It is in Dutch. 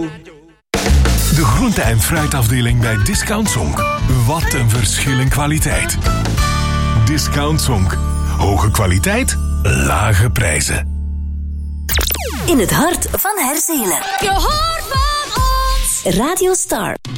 De groente- en fruitafdeling bij Discount Zonk. Wat een verschil in kwaliteit. Discount Zonk. Hoge kwaliteit, lage prijzen. In het hart van Herzelen. Je hoort van ons. Radio Star.